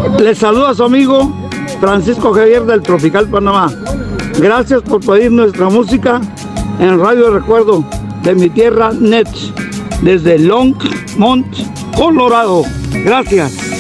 Les saluda su amigo Francisco Javier del Tropical Panamá. Gracias por pedir nuestra música en Radio Recuerdo de mi tierra Net, desde Longmont, Colorado. Gracias.